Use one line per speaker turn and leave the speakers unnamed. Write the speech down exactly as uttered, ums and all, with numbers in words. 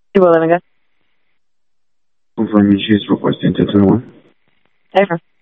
You will live again.
Confirm issues requesting two twenty-one.
Safer.